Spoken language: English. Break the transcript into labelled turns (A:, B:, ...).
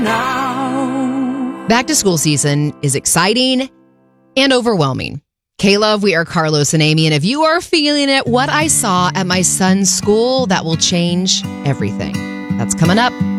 A: now.
B: Back to school season is exciting and overwhelming. K-Love, we are Carlos and Amy, and if you are feeling it, what I saw at my son's school, that will change everything. That's coming up.